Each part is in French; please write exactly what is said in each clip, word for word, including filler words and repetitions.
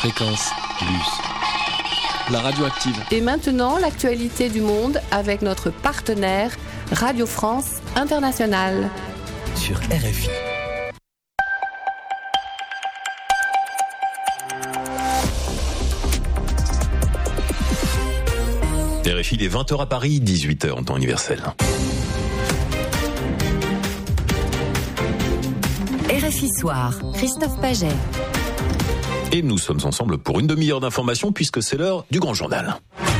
Fréquence Plus. La radio active. Et maintenant, l'actualité du monde avec notre partenaire Radio France Internationale. Sur R F I. R F I, il est vingt heures à Paris, dix-huit heures en temps universel. R F I Soir, Christophe Paget. Et nous sommes ensemble pour une demi-heure d'information puisque c'est l'heure du grand journal.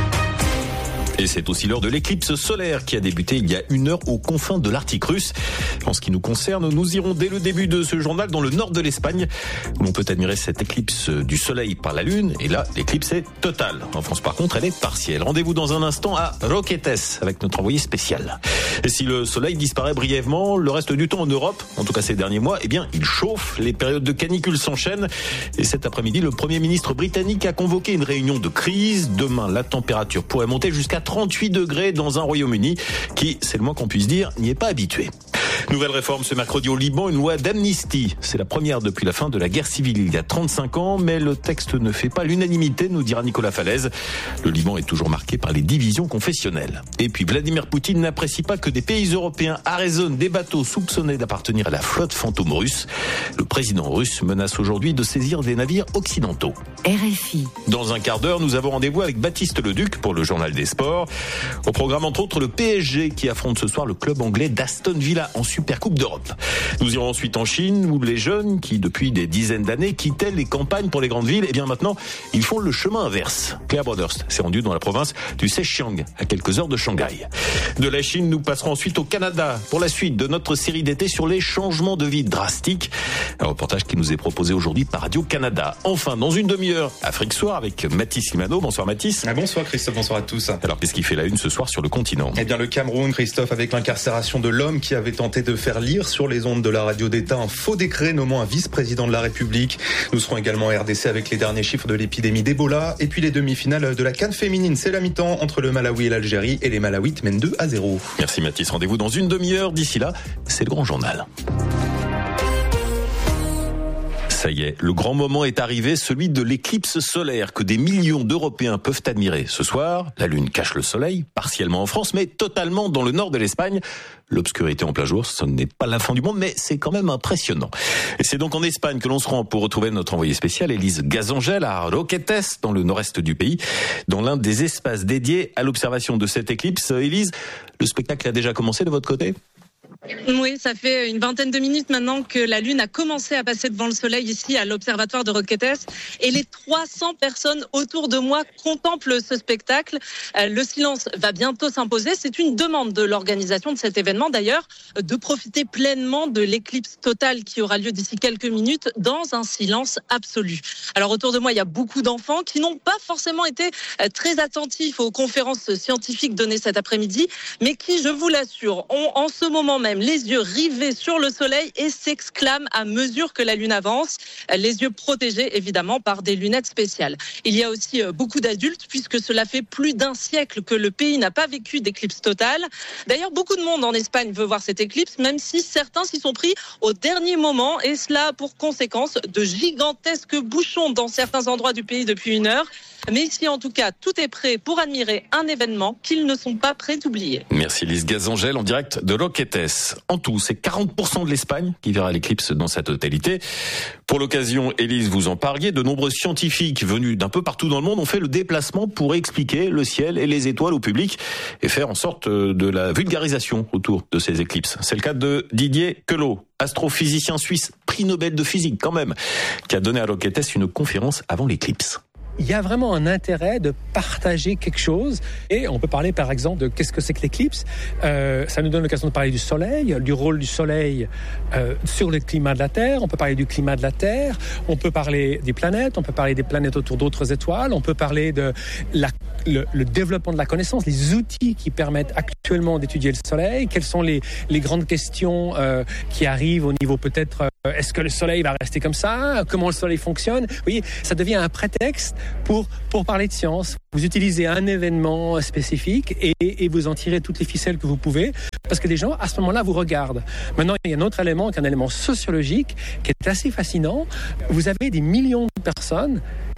Et c'est aussi l'heure de l'éclipse solaire qui a débuté il y a une heure aux confins de l'Arctique russe. En ce qui nous concerne, nous irons dès le début de ce journal dans le nord de l'Espagne, où l'on peut admirer cette éclipse du soleil par la lune. Et là, l'éclipse est totale. En France, par contre, elle est partielle. Rendez-vous dans un instant à Roquetes avec notre envoyé spécial. Et si le soleil disparaît brièvement, le reste du temps en Europe, en tout cas ces derniers mois, eh bien, il chauffe. Les périodes de canicule s'enchaînent. Et cet après-midi, le Premier ministre britannique a convoqué une réunion de crise. Demain, la température pourrait monter jusqu'à trente-huit degrés dans un Royaume-Uni qui, c'est le moins qu'on puisse dire, n'y est pas habitué. Nouvelle réforme ce mercredi au Liban, une loi d'amnistie. C'est la première depuis la fin de la guerre civile il y a trente-cinq ans, mais le texte ne fait pas l'unanimité, nous dira Nicolas Falaise. Le Liban est toujours marqué par les divisions confessionnelles. Et puis Vladimir Poutine n'apprécie pas que des pays européens arraisonnent des bateaux soupçonnés d'appartenir à la flotte fantôme russe. Le président russe menace aujourd'hui de saisir des navires occidentaux. R F I. Dans un quart d'heure, nous avons rendez-vous avec Baptiste Leduc pour le journal des sports. Au programme entre autres le P S G qui affronte ce soir le club anglais d'Aston Villa en Supercoupe d'Europe. Nous irons ensuite en Chine où les jeunes qui depuis des dizaines d'années quittaient les campagnes pour les grandes villes, et bien maintenant ils font le chemin inverse. Claire Broderst s'est rendue dans la province du Zhejiang à quelques heures de Shanghai. De la Chine, nous passerons ensuite au Canada pour la suite de notre série d'été sur les changements de vie drastiques. Un reportage qui nous est proposé aujourd'hui par Radio-Canada. Enfin, dans une demi-heure, Afrique Soir avec Mathis Limano. Bonsoir Mathis. Ah, bonsoir Christophe, bonsoir à tous. Alors qu'est-ce qui fait la une ce soir sur le continent ? Eh bien le Cameroun, Christophe, avec l'incarcération de l'homme qui avait tenté de faire lire sur les ondes de la radio d'État un faux décret nommant un vice-président de la République. Nous serons également en R D C avec les derniers chiffres de l'épidémie d'Ebola et puis les demi-finales de la CAN féminine. C'est la mi-temps entre le Malawi et l'Algérie et les Malawites mènent deux à zéro. Merci Mathis, rendez-vous dans une demi-heure. D'ici là, c'est le grand journal. Ça y est, le grand moment est arrivé, celui de l'éclipse solaire que des millions d'Européens peuvent admirer. Ce soir, la Lune cache le soleil, partiellement en France, mais totalement dans le nord de l'Espagne. L'obscurité en plein jour, ce n'est pas la fin du monde, mais c'est quand même impressionnant. Et c'est donc en Espagne que l'on se rend pour retrouver notre envoyée spéciale, Élise Gazangel, à Roquetes, dans le nord-est du pays, dans l'un des espaces dédiés à l'observation de cette éclipse. Élise, le spectacle a déjà commencé de votre côté ? Oui, ça fait une vingtaine de minutes maintenant que la Lune a commencé à passer devant le Soleil ici à l'Observatoire de Roquetes et les trois cents personnes autour de moi contemplent ce spectacle. Le silence va bientôt s'imposer. C'est une demande de l'organisation de cet événement d'ailleurs de profiter pleinement de l'éclipse totale qui aura lieu d'ici quelques minutes dans un silence absolu. Alors autour de moi, il y a beaucoup d'enfants qui n'ont pas forcément été très attentifs aux conférences scientifiques données cet après-midi, mais qui, je vous l'assure, ont en ce moment même les yeux rivés sur le soleil et s'exclament à mesure que la Lune avance, les yeux protégés évidemment par des lunettes spéciales. Il y a aussi beaucoup d'adultes puisque cela fait plus d'un siècle que le pays n'a pas vécu d'éclipse totale. D'ailleurs, beaucoup de monde en Espagne veut voir cette éclipse, même si certains s'y sont pris au dernier moment et cela a pour conséquence de gigantesques bouchons dans certains endroits du pays depuis une heure. Mais ici, en tout cas, tout est prêt pour admirer un événement qu'ils ne sont pas prêts d'oublier. Merci Lise Gazangel en direct de Roquetes. En tout, c'est quarante pour cent de l'Espagne qui verra l'éclipse dans sa totalité. Pour l'occasion, Élise, vous en parliez, de nombreux scientifiques venus d'un peu partout dans le monde ont fait le déplacement pour expliquer le ciel et les étoiles au public et faire en sorte de la vulgarisation autour de ces éclipses. C'est le cas de Didier Queloz, astrophysicien suisse, prix Nobel de physique quand même, qui a donné à Roquetes une conférence avant l'éclipse. Il y a vraiment un intérêt de partager quelque chose et on peut parler par exemple de qu'est-ce que c'est que l'éclipse. Euh, ça nous donne l'occasion de parler du soleil, du rôle du soleil euh, sur le climat de la Terre. On peut parler du climat de la Terre, on peut parler des planètes, on peut parler des planètes autour d'autres étoiles, on peut parler de la, le, le développement de la connaissance, les outils qui permettent actuellement d'étudier le soleil, quelles sont les, les grandes questions euh, qui arrivent au niveau peut-être euh, est-ce que le soleil va rester comme ça, comment le soleil fonctionne. Vous voyez, ça devient un prétexte Pour, pour parler de science. Vous utilisez un événement spécifique et, et vous en tirez toutes les ficelles que vous pouvez parce que les gens, à ce moment-là, vous regardent. Maintenant, il y a un autre élément qui est un élément sociologique qui est assez fascinant. Vous avez des millions de personnes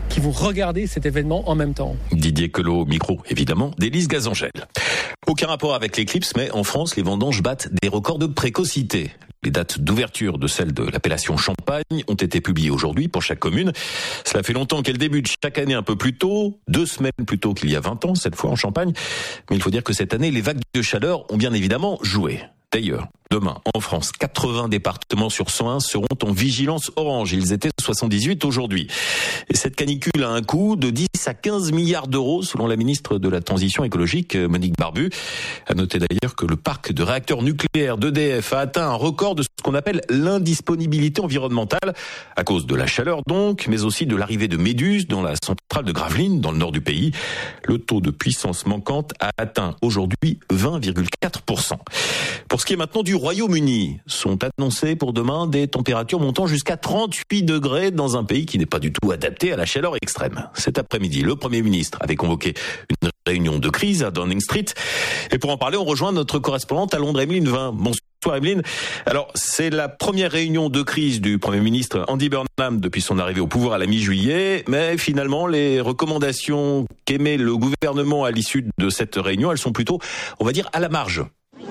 qui vont regarder cet événement en même temps. Didier Queloz au micro, évidemment, d'Élise Gazangel. Aucun rapport avec l'éclipse, mais en France, les vendanges battent des records de précocité. Les dates d'ouverture de celle de l'appellation Champagne ont été publiées aujourd'hui pour chaque commune. Cela fait longtemps qu'elle débute chaque année un peu plus tôt, deux semaines plus tôt qu'il y a vingt ans, cette fois en Champagne. Mais il faut dire que cette année, les vagues de chaleur ont bien évidemment joué. D'ailleurs, demain, en France, quatre-vingts départements sur cent un seront en vigilance orange. Ils étaient soixante-dix-huit aujourd'hui. Et cette canicule a un coût de dix à quinze milliards d'euros, selon la ministre de la Transition écologique, Monique Barbu. À noter d'ailleurs que le parc de réacteurs nucléaires d'E D F a atteint un record de ce qu'on appelle l'indisponibilité environnementale, à cause de la chaleur donc, mais aussi de l'arrivée de méduses dans la centrale de Gravelines, dans le nord du pays. Le taux de puissance manquante a atteint aujourd'hui vingt virgule quatre pour cent. Pour ce qui est maintenant du Royaume-Uni, sont annoncées pour demain des températures montant jusqu'à trente-huit degrés dans un pays qui n'est pas du tout adapté à la chaleur extrême. Cet après-midi, le Premier ministre avait convoqué une réunion de crise à Downing Street. Et pour en parler, on rejoint notre correspondante à Londres, Emeline Vin. Bonsoir Emeline. Alors, c'est la première réunion de crise du Premier ministre Andy Burnham depuis son arrivée au pouvoir à la mi-juillet. Mais finalement, les recommandations qu'émet le gouvernement à l'issue de cette réunion, elles sont plutôt, on va dire, à la marge.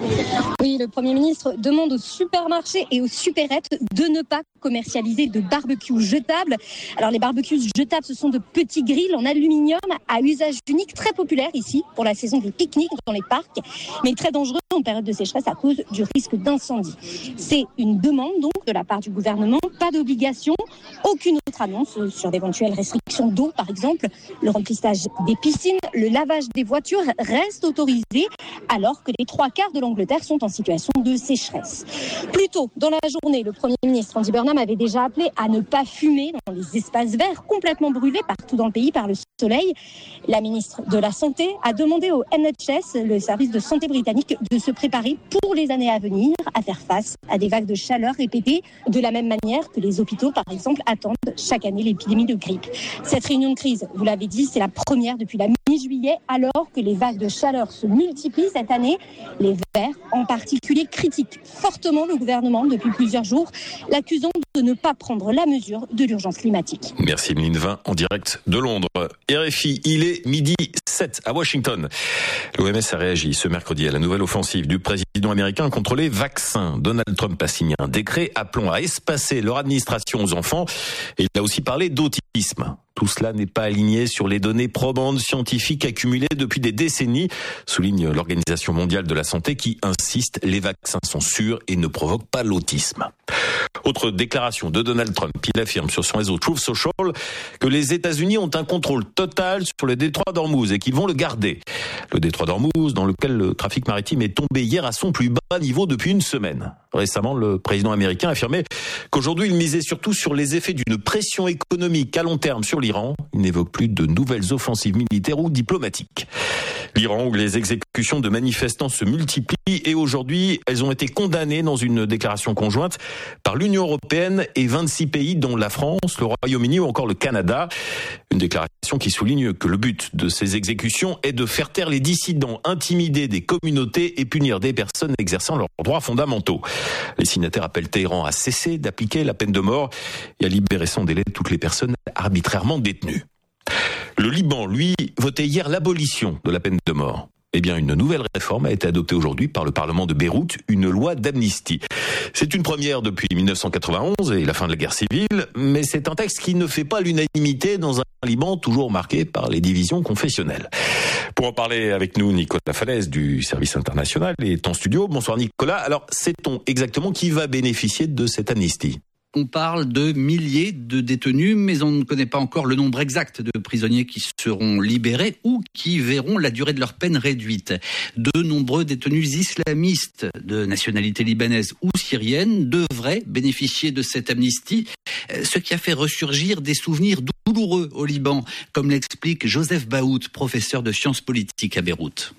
Oui, le Premier ministre demande aux supermarchés et aux supérettes de ne pas commercialiser de barbecues jetables. Alors les barbecues jetables, ce sont de petits grilles en aluminium à usage unique, très populaires ici pour la saison des pique-niques dans les parcs, mais très dangereux en période de sécheresse à cause du risque d'incendie. C'est une demande donc de la part du gouvernement, pas d'obligation, aucune autre annonce sur d'éventuelles restrictions d'eau par exemple. Le remplissage des piscines, le lavage des voitures reste autorisé alors que les trois quarts de l'Angleterre sont en situation de sécheresse. Plus tôt dans la journée, le Premier ministre Andy Burnham avait déjà appelé à ne pas fumer dans les espaces verts complètement brûlés partout dans le pays par le soleil. La ministre de la Santé a demandé au N H S, le service de santé britannique, de se préparer pour les années à venir à faire face à des vagues de chaleur répétées de la même manière que les hôpitaux, par exemple, attendent chaque année l'épidémie de grippe. Cette réunion de crise, vous l'avez dit, c'est la première depuis la mi-juillet alors que les vagues de chaleur se multiplient cette année. Les Verts, en particulier, critiquent fortement le gouvernement depuis plusieurs jours, l'accusant de ne pas prendre la mesure de l'urgence climatique. Merci Emeline Vin, en direct de Londres. R F I, il est midi sept à Washington. L'O M S a réagi ce mercredi à la nouvelle offensive du président américain contre les vaccins. Donald Trump a signé un décret appelant à espacer leur administration aux enfants et il a aussi parlé d'autisme. Tout cela n'est pas aligné sur les données probantes scientifiques accumulées depuis des décennies, souligne l'Organisation mondiale de la santé qui insiste, les vaccins sont sûrs et ne provoquent pas l'autisme. Autre déclaration de Donald Trump, il affirme sur son réseau Truth Social que les États-Unis ont un contrôle total sur le détroit d'Ormuz et qu'ils vont le garder. Le détroit d'Ormuz, dans lequel le trafic maritime est tombé hier à son plus bas niveau depuis une semaine. Récemment, le président américain affirmait qu'aujourd'hui, il misait surtout sur les effets d'une pression économique à long terme sur l'Iran. Il n'évoque plus de nouvelles offensives militaires ou diplomatiques. L'Iran, où les exécutions de manifestants se multiplient et aujourd'hui, elles ont été condamnées dans une déclaration conjointe par l'Union européenne et vingt-six pays dont la France, le Royaume-Uni ou encore le Canada. Une déclaration qui souligne que le but de ces exécutions est de faire taire les dissidents, intimider des communautés et punir des personnes exerçant leurs droits fondamentaux. Les signataires appellent Téhéran à cesser d'appliquer la peine de mort et à libérer sans délai toutes les personnes arbitrairement détenues. Le Liban, lui, votait hier l'abolition de la peine de mort. Eh bien, une nouvelle réforme a été adoptée aujourd'hui par le Parlement de Beyrouth, une loi d'amnistie. C'est une première depuis dix-neuf cent quatre-vingt-onze et la fin de la guerre civile, mais c'est un texte qui ne fait pas l'unanimité dans un Liban toujours marqué par les divisions confessionnelles. Pour en parler avec nous, Nicolas Falaise du service international est en studio. Bonsoir Nicolas. Alors, sait-on exactement qui va bénéficier de cette amnistie ? On parle de milliers de détenus, mais on ne connaît pas encore le nombre exact de prisonniers qui seront libérés ou qui verront la durée de leur peine réduite. De nombreux détenus islamistes de nationalité libanaise ou syrienne devraient bénéficier de cette amnistie, ce qui a fait ressurgir des souvenirs douloureux au Liban, comme l'explique Joseph Baout, professeur de sciences politiques à Beyrouth.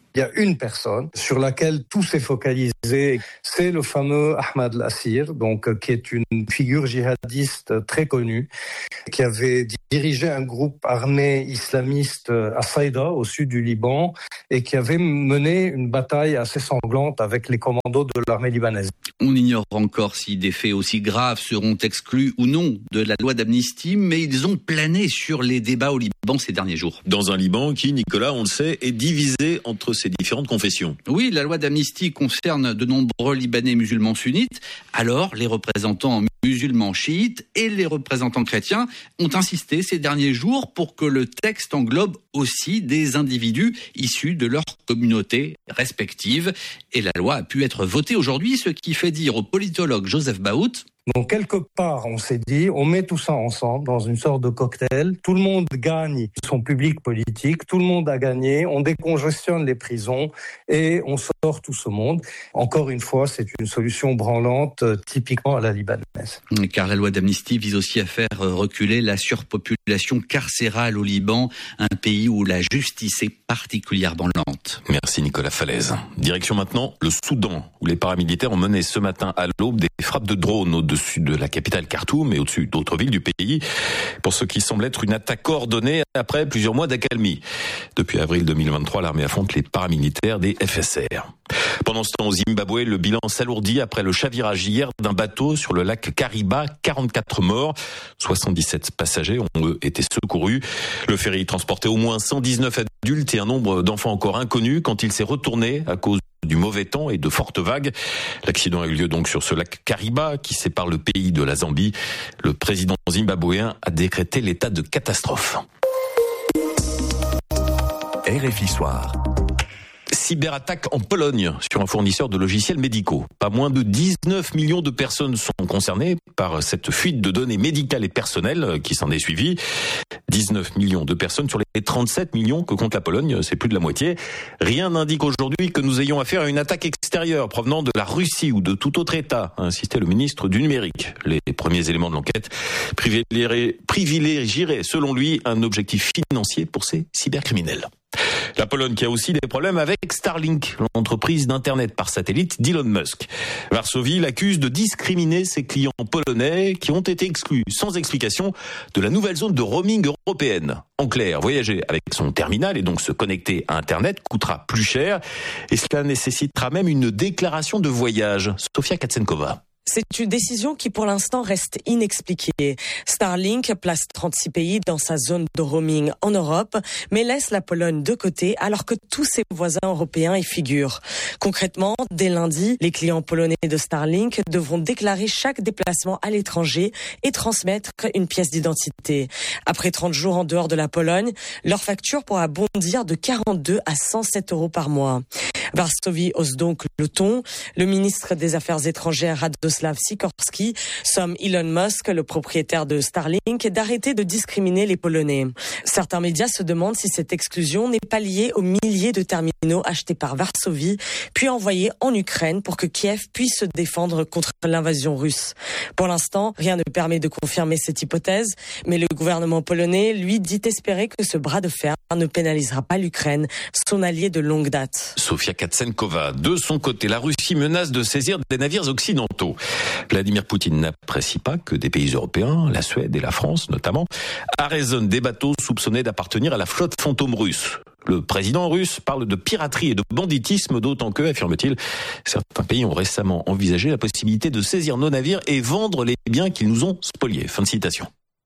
Il y a une personne sur laquelle tout s'est focalisé, c'est le fameux Ahmad al-Assir, donc qui est une figure djihadiste très connue, qui avait dirigé un groupe armé islamiste à Saïda, au sud du Liban, et qui avait mené une bataille assez sanglante avec les commandos de l'armée libanaise. On ignore encore si des faits aussi graves seront exclus ou non de la loi d'amnistie, mais ils ont plané sur les débats au Liban ces derniers jours. Dans un Liban qui, Nicolas, on le sait, est divisé entre ces différentes confessions. Oui, la loi d'amnistie concerne de nombreux Libanais musulmans sunnites. Alors, les représentants musulmans chiites et les représentants chrétiens ont insisté ces derniers jours pour que le texte englobe aussi des individus issus de leurs communautés respectives. Et la loi a pu être votée aujourd'hui, ce qui fait dire au politologue Joseph Baout: donc quelque part, on s'est dit, on met tout ça ensemble dans une sorte de cocktail. Tout le monde gagne son public politique, tout le monde a gagné, on décongestionne les prisons et on sort tout ce monde. Encore une fois, c'est une solution branlante typiquement à la libanaise. Car la loi d'amnistie vise aussi à faire reculer la surpopulation carcérale au Liban, un pays où la justice est particulièrement lente. Merci Nicolas Falaise. Direction maintenant le Soudan, où les paramilitaires ont mené ce matin à l'aube des frappes de drones au-dessus de la capitale Khartoum et au-dessus d'autres villes du pays, pour ce qui semble être une attaque coordonnée après plusieurs mois d'accalmie. Depuis avril deux mille vingt-trois, l'armée affronte les paramilitaires des F S R. Pendant ce temps, au Zimbabwe, le bilan s'alourdit après le chavirage hier d'un bateau sur le lac Kariba. quarante-quatre morts, soixante-dix-sept passagers ont eux été secourus. Le ferry transportait au moins cent dix-neuf adultes et un nombre d'enfants encore inconnus quand il s'est retourné à cause du mauvais temps et de fortes vagues. L'accident a eu lieu donc sur ce lac Kariba qui sépare le pays de la Zambie. Le président zimbabwéen a décrété l'état de catastrophe. R F I Soir. Cyberattaque en Pologne sur un fournisseur de logiciels médicaux. Pas moins de dix-neuf millions de personnes sont concernées par cette fuite de données médicales et personnelles qui s'en est suivie. dix-neuf millions de personnes sur les trente-sept millions que compte la Pologne, c'est plus de la moitié. Rien n'indique aujourd'hui que nous ayons affaire à une attaque extérieure provenant de la Russie ou de tout autre État, a insisté le ministre du numérique. Les premiers éléments de l'enquête privilégieraient, selon lui, un objectif financier pour ces cybercriminels. La Pologne qui a aussi des problèmes avec Starlink, l'entreprise d'internet par satellite d'Elon Musk. Varsovie l'accuse de discriminer ses clients polonais qui ont été exclus sans explication de la nouvelle zone de roaming européenne. En clair, voyager avec son terminal et donc se connecter à Internet coûtera plus cher et cela nécessitera même une déclaration de voyage. Sofia Katsenkova. C'est une décision qui pour l'instant reste inexpliquée. Starlink place trente-six pays dans sa zone de roaming en Europe, mais laisse la Pologne de côté alors que tous ses voisins européens y figurent. Concrètement, dès lundi, les clients polonais de Starlink devront déclarer chaque déplacement à l'étranger et transmettre une pièce d'identité. Après trente jours en dehors de la Pologne, leur facture pourra bondir de quarante-deux à cent sept euros par mois. Varsovie hausse donc le ton. Le ministre des Affaires étrangères Radoslav Sikorski somme Elon Musk, le propriétaire de Starlink, d'arrêter de discriminer les Polonais. Certains médias se demandent si cette exclusion n'est pas liée aux milliers de terminaux achetés par Varsovie, puis envoyés en Ukraine pour que Kiev puisse se défendre contre l'invasion russe. Pour l'instant, rien ne permet de confirmer cette hypothèse, mais le gouvernement polonais, lui, dit espérer que ce bras de fer ne pénalisera pas l'Ukraine, son allié de longue date. Sofia Katsenkova. De son côté, la Russie menace de saisir des navires occidentaux. Vladimir Poutine n'apprécie pas que des pays européens, la Suède et la France notamment, arraisonnent des bateaux soupçonnés d'appartenir à la flotte fantôme russe. Le président russe parle de piraterie et de banditisme, d'autant que, affirme-t-il, certains pays ont récemment envisagé la possibilité de saisir nos navires et vendre les biens qu'ils nous ont spoliés. Fin de citation.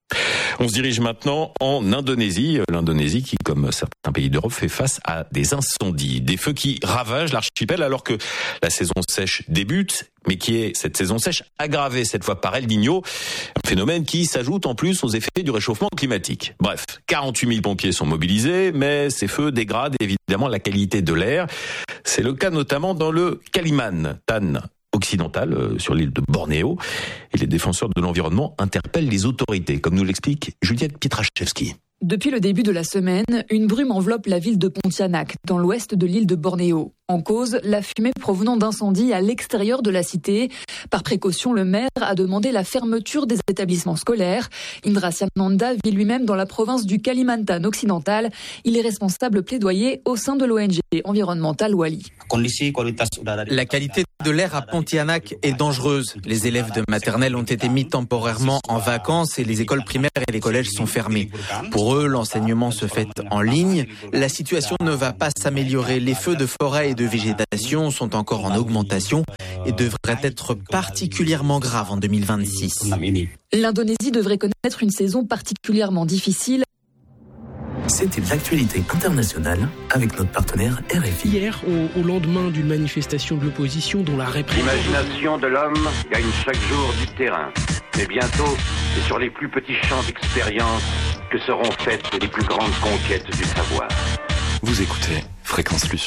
On se dirige maintenant en Indonésie. L'Indonésie qui, comme certains pays d'Europe, fait face à des incendies, des feux qui ravagent l'archipel alors que la saison sèche débute, mais qui est cette saison sèche aggravée cette fois par El Niño, un phénomène qui s'ajoute en plus aux effets du réchauffement climatique. Bref, quarante-huit mille pompiers sont mobilisés, mais ces feux dégradent évidemment la qualité de l'air. C'est le cas notamment dans le Kalimantan occidentale, euh, sur l'île de Bornéo. Et les défenseurs de l'environnement interpellent les autorités, comme nous l'explique Juliette Pietraszewski. Depuis le début de la semaine, une brume enveloppe la ville de Pontianak, dans l'ouest de l'île de Bornéo. En cause, la fumée provenant d'incendies à l'extérieur de la cité. Par précaution, le maire a demandé la fermeture des établissements scolaires. Indra Nanda vit lui-même dans la province du Kalimantan occidental. Il est responsable plaidoyer au sein de l'O N G environnementale Wali. La qualité de l'air à Pontianak est dangereuse. Les élèves de maternelle ont été mis temporairement en vacances et les écoles primaires et les collèges sont fermés. Pour eux, l'enseignement se fait en ligne. La situation ne va pas s'améliorer. Les feux de forêt et de végétation sont encore en augmentation et devraient être particulièrement graves en deux mille vingt-six. L'Indonésie devrait connaître une saison particulièrement difficile. C'était l'actualité internationale avec notre partenaire R F I. Hier, au, au lendemain d'une manifestation de l'opposition dont la répression... L'imagination de l'homme gagne chaque jour du terrain. Mais bientôt, c'est sur les plus petits champs d'expérience que seront faites les plus grandes conquêtes du savoir. Vous écoutez Fréquence Plus.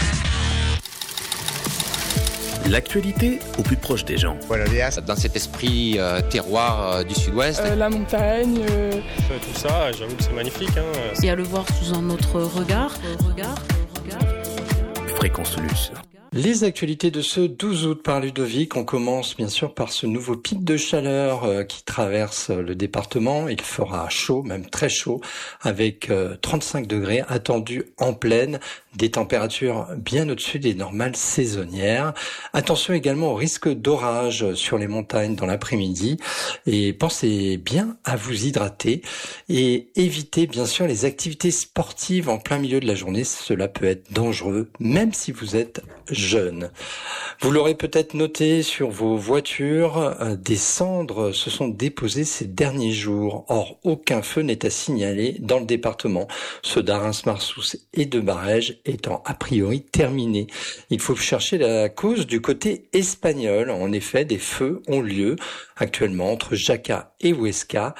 L'actualité au plus proche des gens. Dans cet esprit euh, terroir euh, du sud-ouest. Euh, la montagne. Euh... Tout ça, j'avoue que c'est magnifique. Hein. Et à le voir sous un autre regard. regard, regard. Fréquence Plus. Les actualités de ce douze août par Ludovic. On commence bien sûr par ce nouveau pic de chaleur euh, qui traverse le département. Il fera chaud, même très chaud, avec euh, trente-cinq degrés attendus en pleine, des températures bien au-dessus des normales saisonnières. Attention également au risque d'orage sur les montagnes dans l'après-midi et pensez bien à vous hydrater et évitez bien sûr les activités sportives en plein milieu de la journée. Cela peut être dangereux, même si vous êtes jeune. Vous l'aurez peut-être noté sur vos voitures, des cendres se sont déposées ces derniers jours. Or, aucun feu n'est à signaler dans le département. Ceux d'Arins-Marsous et de Barège étant a priori terminés. Il faut chercher la cause du côté espagnol. En effet, des feux ont lieu actuellement entre Jaca et Huesca.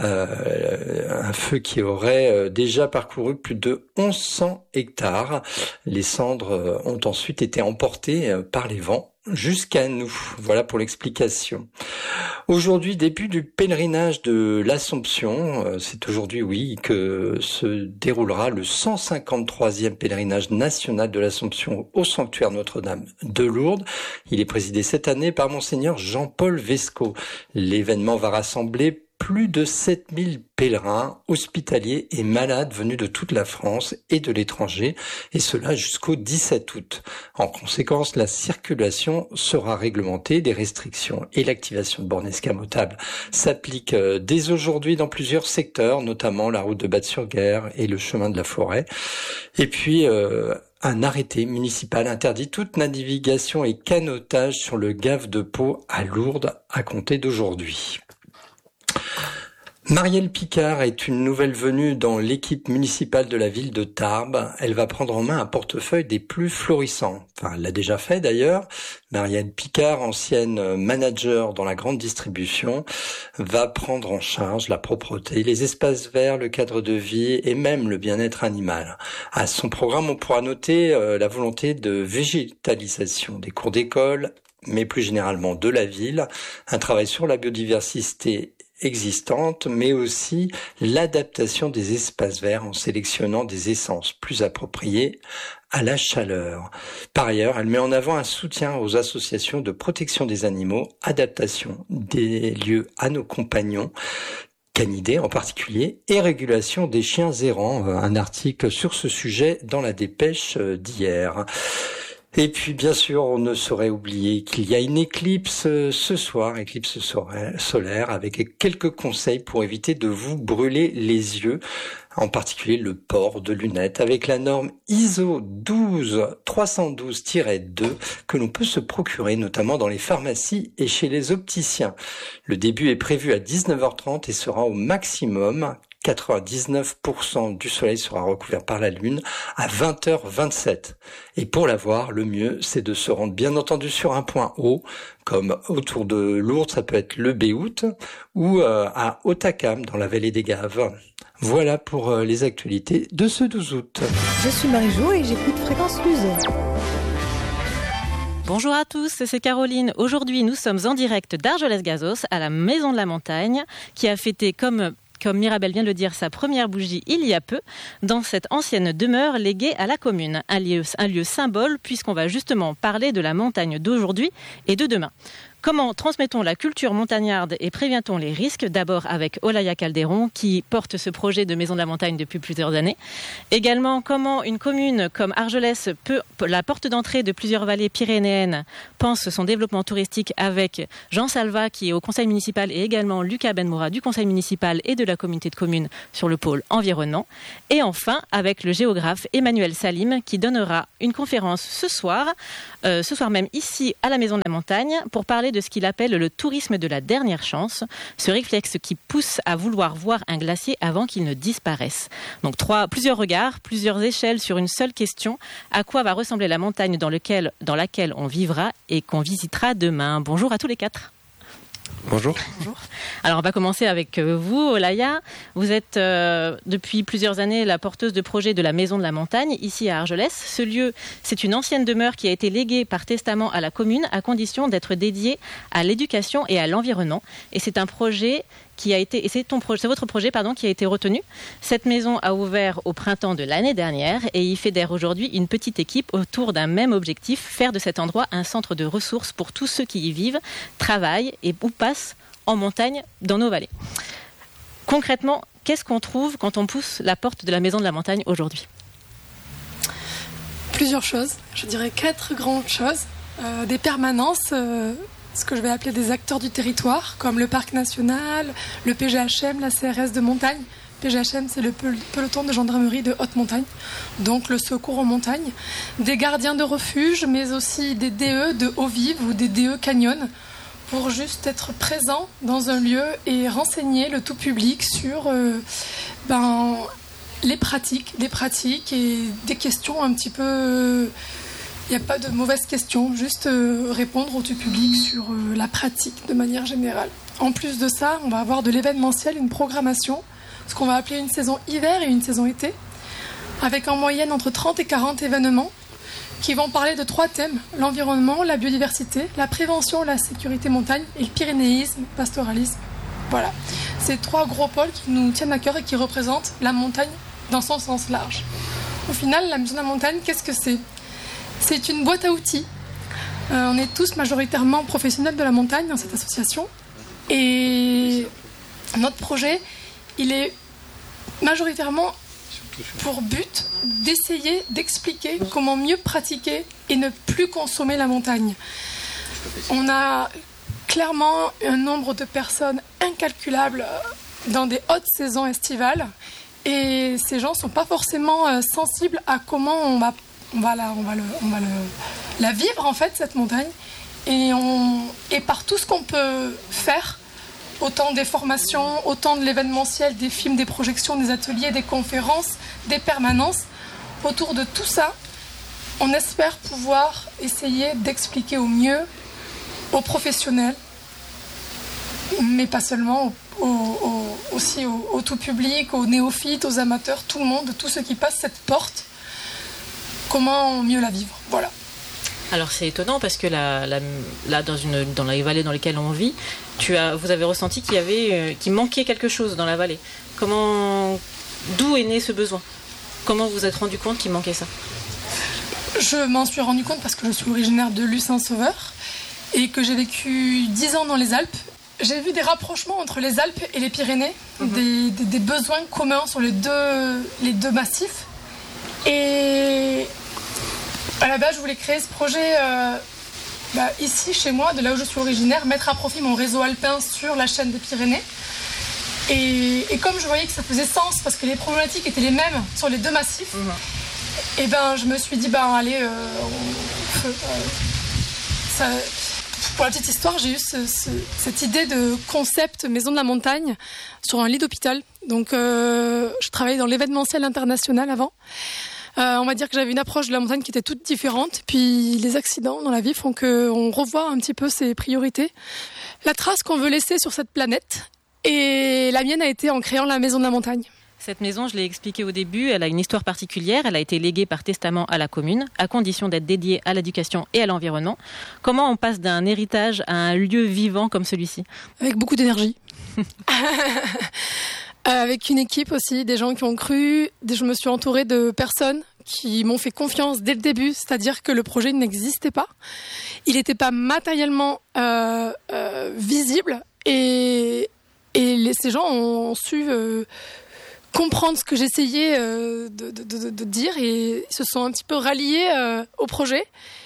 Euh, un feu qui aurait déjà parcouru plus de mille cent hectares. Les cendres ont ensuite été emportées par les vents jusqu'à nous. Voilà pour l'explication. Aujourd'hui, début du pèlerinage de l'Assomption. C'est aujourd'hui, oui, que se déroulera le cent cinquante-troisième pèlerinage national de l'Assomption au sanctuaire Notre-Dame de Lourdes. Il est présidé cette année par Monseigneur Jean-Paul Vesco. L'événement va rassembler plus de sept mille pèlerins, hospitaliers et malades venus de toute la France et de l'étranger, et cela jusqu'au dix-sept août. En conséquence, la circulation sera réglementée, des restrictions et l'activation de bornes escamotables s'appliquent dès aujourd'hui dans plusieurs secteurs, notamment la route de Batte-sur-Guer et le chemin de la Forêt. Et puis, euh, un arrêté municipal interdit toute navigation et canotage sur le Gave de Pau à Lourdes à compter d'aujourd'hui. Marielle Picard est une nouvelle venue dans l'équipe municipale de la ville de Tarbes. Elle va prendre en main un portefeuille des plus florissants. Enfin, elle l'a déjà fait d'ailleurs. Marielle Picard, ancienne manager dans la grande distribution, va prendre en charge la propreté, les espaces verts, le cadre de vie et même le bien-être animal. À son programme, on pourra noter euh, la volonté de végétalisation des cours d'école, mais plus généralement de la ville, un travail sur la biodiversité existante, mais aussi l'adaptation des espaces verts en sélectionnant des essences plus appropriées à la chaleur. Par ailleurs, elle met en avant un soutien aux associations de protection des animaux, adaptation des lieux à nos compagnons, canidés en particulier, et régulation des chiens errants. Un article sur ce sujet dans la dépêche d'hier. Et puis, bien sûr, on ne saurait oublier qu'il y a une éclipse ce soir, éclipse solaire, avec quelques conseils pour éviter de vous brûler les yeux, en particulier le port de lunettes, avec la norme I S O douze trois cent douze tiret deux que l'on peut se procurer, notamment dans les pharmacies et chez les opticiens. Le début est prévu à dix-neuf heures trente et sera au maximum quatre-vingt-dix-neuf pour cent du soleil sera recouvert par la lune à vingt heures vingt-sept. Et pour la voir, le mieux, c'est de se rendre bien entendu sur un point haut, comme autour de Lourdes, ça peut être le Béout, ou euh, à Otakam, dans la vallée des Gaves. Voilà pour euh, les actualités de ce douze août. Je suis Marie-Jo et j'écoute Fréquence Plus. Bonjour à tous, c'est Caroline. Aujourd'hui, nous sommes en direct d'Argelès-Gazos, à la Maison de la Montagne, qui a fêté comme comme Mirabel vient de le dire, sa première bougie il y a peu, dans cette ancienne demeure léguée à la commune. Un lieu, un lieu symbole, puisqu'on va justement parler de la montagne d'aujourd'hui et de demain. Comment transmettons la culture montagnarde et prévient-on les risques ? D'abord avec Olaya Calderon qui porte ce projet de Maison de la Montagne depuis plusieurs années. Également, comment une commune comme Argelès, peut, la porte d'entrée de plusieurs vallées pyrénéennes, pense son développement touristique avec Jean Salva qui est au conseil municipal et également Lucas Benmoura du conseil municipal et de la communauté de communes sur le pôle environnement. Et enfin, avec le géographe Emmanuel Salim qui donnera une conférence ce soir, euh, ce soir même ici à la Maison de la Montagne pour parler de ce qu'il appelle le tourisme de la dernière chance, ce réflexe qui pousse à vouloir voir un glacier avant qu'il ne disparaisse. Donc trois, plusieurs regards, plusieurs échelles sur une seule question, à quoi va ressembler la montagne dans, lequel, dans laquelle on vivra et qu'on visitera demain. Bonjour à tous les quatre. Bonjour. Bonjour. Alors on va commencer avec vous, Olaya. Vous êtes euh, depuis plusieurs années la porteuse de projet de la Maison de la Montagne, ici à Argelès. Ce lieu, c'est une ancienne demeure qui a été léguée par testament à la commune à condition d'être dédiée à l'éducation et à l'environnement. Et c'est un projet qui a été, et c'est, ton projet, c'est votre projet pardon, qui a été retenu. Cette maison a ouvert au printemps de l'année dernière et y fédère aujourd'hui une petite équipe autour d'un même objectif, faire de cet endroit un centre de ressources pour tous ceux qui y vivent, travaillent et ou passent en montagne dans nos vallées. Concrètement, qu'est-ce qu'on trouve quand on pousse la porte de la Maison de la Montagne aujourd'hui ? Plusieurs choses, je dirais quatre grandes choses. Euh, des permanences, euh, ce que je vais appeler des acteurs du territoire, comme le Parc National, le P G H M, la C R S de montagne. P G H M, c'est le peloton de gendarmerie de haute montagne, donc le secours en montagne. Des gardiens de refuge, mais aussi des D E de eau vive ou des D E canyon, pour juste être présent dans un lieu et renseigner le tout public sur euh, ben, les pratiques, les pratiques et des questions un petit peu... Il n'y a pas de mauvaises questions, juste euh, répondre au tout public sur euh, la pratique de manière générale. En plus de ça, on va avoir de l'événementiel, une programmation, ce qu'on va appeler une saison hiver et une saison été, avec en moyenne entre trente et quarante événements qui vont parler de trois thèmes, l'environnement, la biodiversité, la prévention, la sécurité montagne et le pyrénéisme, pastoralisme. Voilà, c'est trois gros pôles qui nous tiennent à cœur et qui représentent la montagne dans son sens large. Au final, la Maison de la Montagne, qu'est-ce que c'est ? C'est une boîte à outils. Euh, on est tous majoritairement professionnels de la montagne dans cette association. Et notre projet, il est majoritairement pour but d'essayer d'expliquer comment mieux pratiquer et ne plus consommer la montagne. On a clairement un nombre de personnes incalculable dans des hautes saisons estivales. Et ces gens ne sont pas forcément euh, sensibles à comment on va On va, la, on va, le, on va le, la vivre en fait cette montagne et, on, et par tout ce qu'on peut faire, autant des formations, autant de l'événementiel, des films, des projections, des ateliers, des conférences, des permanences, autour de tout ça, on espère pouvoir essayer d'expliquer au mieux aux professionnels, mais pas seulement, au, au, aussi au, au tout public, aux néophytes, aux amateurs, tout le monde, tous ceux qui passent cette porte. Comment mieux la vivre, voilà. Alors c'est étonnant parce que là, là, là dans, une, dans les vallées dans lesquelles on vit, tu as, vous avez ressenti qu'il y avait, euh, qu'il manquait quelque chose dans la vallée. Comment, d'où est né ce besoin ? Comment vous vous êtes rendu compte qu'il manquait ça ? Je m'en suis rendu compte parce que je suis originaire de Luce-Saint-Sauveur et que j'ai vécu dix ans dans les Alpes. J'ai vu des rapprochements entre les Alpes et les Pyrénées, mmh. des, des, des besoins communs sur les deux, les deux massifs. Et à la base, je voulais créer ce projet euh, bah, ici, chez moi, de là où je suis originaire, mettre à profit mon réseau alpin sur la chaîne des Pyrénées. Et, et comme je voyais que ça faisait sens, parce que les problématiques étaient les mêmes sur les deux massifs, mmh. et ben, je me suis dit, ben, allez, euh, on, euh, ça, pour la petite histoire, j'ai eu ce, ce, cette idée de concept Maison de la Montagne sur un lit d'hôpital. Donc, euh, je travaillais dans l'événementiel international avant. Euh, on va dire que j'avais une approche de la montagne qui était toute différente. Puis les accidents dans la vie font qu'on revoit un petit peu ses priorités. La trace qu'on veut laisser sur cette planète. Et la mienne a été en créant la Maison de la Montagne. Cette maison, je l'ai expliqué au début, elle a une histoire particulière. Elle a été léguée par testament à la commune, à condition d'être dédiée à l'éducation et à l'environnement. Comment on passe d'un héritage à un lieu vivant comme celui-ci ? Avec beaucoup d'énergie. avec une équipe aussi, des gens qui ont cru. Je me suis entourée de personnes qui m'ont fait confiance dès le début, c'est-à-dire que le projet n'existait pas. Il n'était pas matériellement euh, euh, visible et, et les, ces gens ont su euh, comprendre ce que j'essayais euh, de, de, de, de dire et se sont un petit peu ralliés euh, au projet.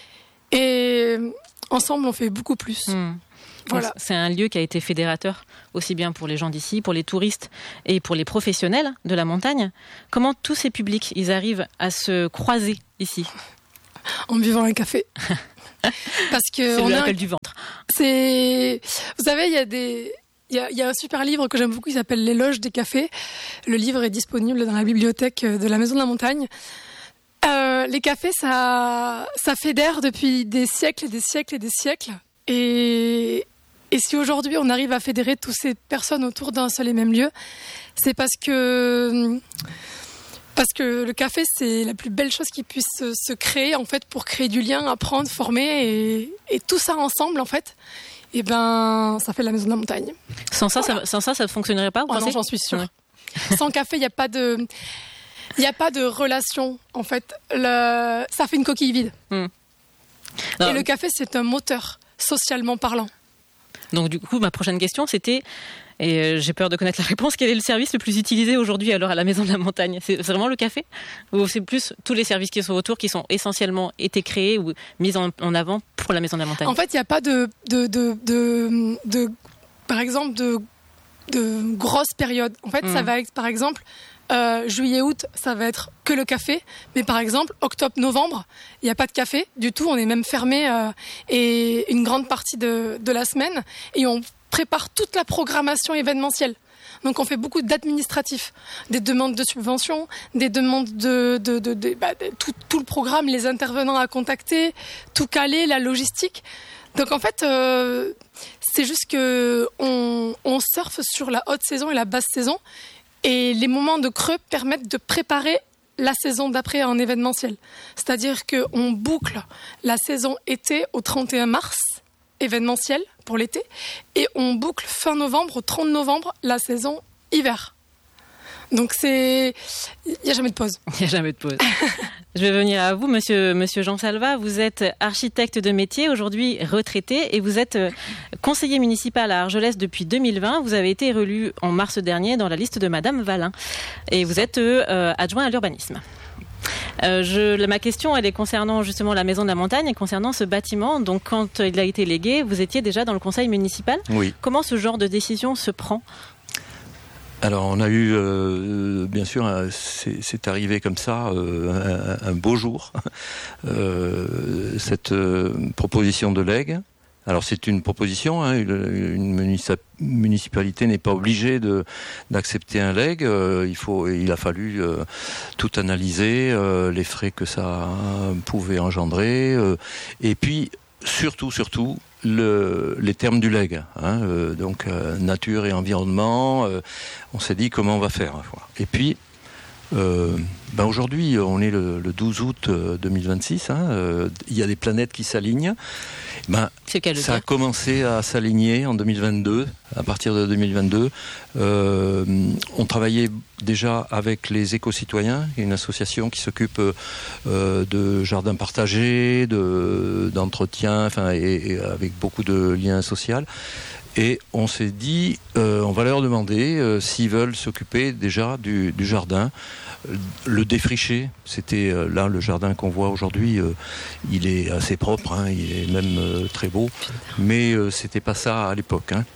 Et ensemble, on fait beaucoup plus. Mmh. Voilà. C'est un lieu qui a été fédérateur, aussi bien pour les gens d'ici, pour les touristes et pour les professionnels de la montagne. Comment tous ces publics, ils arrivent à se croiser ici ? En buvant un café. Parce que c'est on le a rappel un... du ventre. C'est... Vous savez, il y a des... Il y, a, il y a un super livre que j'aime beaucoup, il s'appelle L'éloge des cafés. Le livre est disponible dans la bibliothèque de la Maison de la Montagne. Euh, les cafés, ça, ça fédère depuis des siècles et des siècles et des siècles. Et, et si aujourd'hui on arrive à fédérer toutes ces personnes autour d'un seul et même lieu, c'est parce que, parce que le café, c'est la plus belle chose qui puisse se, se créer en fait, pour créer du lien, apprendre, former. Et, et tout ça ensemble, en fait, et ben, ça fait la Maison de la Montagne. Sans ça, voilà. ça, sans ça, ça ne fonctionnerait pas, vous oh pensez ? Non, j'en suis sûre. Ouais. Sans café, il n'y a pas de... Il n'y a pas de relation, en fait. Le... Ça fait une coquille vide. Hum. Et le café, c'est un moteur, socialement parlant. Donc du coup, ma prochaine question, c'était, et j'ai peur de connaître la réponse, quel est le service le plus utilisé aujourd'hui alors à la Maison de la Montagne ? C'est vraiment le café ? Ou c'est plus tous les services qui sont autour, qui sont essentiellement été créés ou mis en, en avant pour la Maison de la Montagne ? En fait, il n'y a pas de, de, de, de, de, par exemple, de, de grosses périodes. En fait, mmh. ça va être, par exemple... Euh, juillet-août, ça va être que le café. Mais par exemple, octobre-novembre, il n'y a pas de café du tout. On est même fermé euh, et une grande partie de, de la semaine. Et on prépare toute la programmation événementielle. Donc on fait beaucoup d'administratifs, des demandes de subventions, des demandes de, de, de, de, bah, de tout, tout le programme, les intervenants à contacter, tout caler, la logistique. Donc en fait, euh, c'est juste que on, on surfe sur la haute saison et la basse saison. Et les moments de creux permettent de préparer la saison d'après en événementiel. C'est-à-dire qu'on boucle la saison été au trente et un mars, événementiel pour l'été, et on boucle fin novembre au trente novembre la saison hiver. Donc c'est... il n'y a jamais de pause. Il n'y a jamais de pause. Je vais venir à vous, monsieur, monsieur Jean Salva. Vous êtes architecte de métier, aujourd'hui retraité, et vous êtes conseiller municipal à Argelès depuis deux mille vingt. Vous avez été élu en mars dernier dans la liste de Madame Valin. Et vous êtes euh, adjoint à l'urbanisme. Euh, je, ma question, elle est concernant justement la Maison de la Montagne et concernant ce bâtiment. Donc, quand il a été légué, vous étiez déjà dans le conseil municipal. Oui. Comment ce genre de décision se prend ? Alors on a eu, euh, bien sûr, un, c'est, c'est arrivé comme ça, euh, un, un beau jour, euh, cette euh, proposition de legs. Alors c'est une proposition, hein, une, une municipalité n'est pas obligée de, d'accepter un legs. Euh, il faut, il a fallu euh, tout analyser, euh, les frais que ça pouvait engendrer, euh, et puis surtout, surtout. Le, les termes du legs, hein, euh, donc euh, nature et environnement, euh, on s'est dit comment on va faire. Et puis, euh, ben aujourd'hui, on est le, le douze août deux mille vingt-six, hein, euh, il y a des planètes qui s'alignent. Ben, ça a commencé à s'aligner en deux mille vingt-deux, à partir de deux mille vingt-deux. Euh, on travaillait déjà avec les éco-citoyens, une association qui s'occupe euh, de jardins partagés, de, d'entretien, enfin, et, et avec beaucoup de liens sociaux. Et on s'est dit, euh, on va leur demander euh, s'ils veulent s'occuper déjà du, du jardin, le défricher. C'était euh, là le jardin qu'on voit aujourd'hui, euh, il est assez propre, hein, il est même euh, très beau, mais euh, c'était pas ça à l'époque. Hein.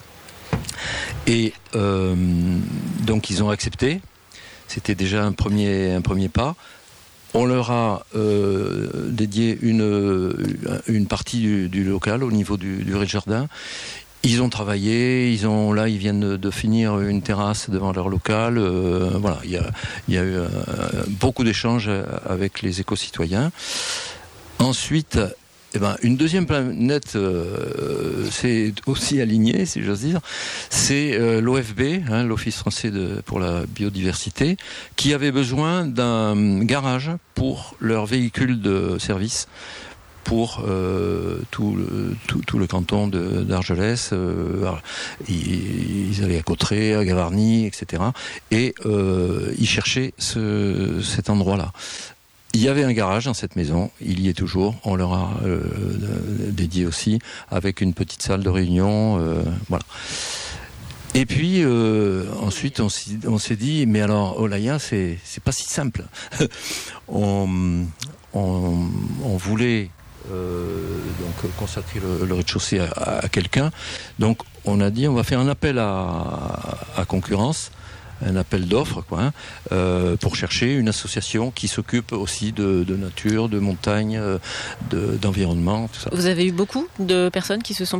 Et euh, donc ils ont accepté. C'était déjà un premier un premier pas. On leur a euh, dédié une une partie du, du local au niveau du, du rez-de-jardin. Ils ont travaillé, ils ont là, ils viennent de finir une terrasse devant leur local. Euh, voilà, il y a, il y a eu euh, beaucoup d'échanges avec les éco-citoyens. Ensuite, eh ben, une deuxième planète euh, s'est aussi alignée, si j'ose dire. C'est euh, l'O F B, hein, l'Office français de, pour la biodiversité, qui avait besoin d'un garage pour leurs véhicules de service, pour euh, tout, le, tout, tout le canton de, d'Argelès. Euh, ils, ils allaient à Cauterets, à Gavarnie, et cetera. Et euh, ils cherchaient ce, cet endroit-là. Il y avait un garage dans cette maison, il y est toujours, on leur a euh, dédié aussi, avec une petite salle de réunion, euh, voilà. Et puis euh, ensuite on, on s'est dit, mais alors Olaya, c'est c'est pas si simple. on, on, on voulait euh, donc consacrer le, le rez-de-chaussée à, à quelqu'un, donc on a dit on va faire un appel à, à concurrence. Un appel d'offres, quoi, hein, euh, pour chercher une association qui s'occupe aussi de, de nature, de montagne, de, d'environnement, tout ça. Vous avez eu beaucoup de personnes qui se sont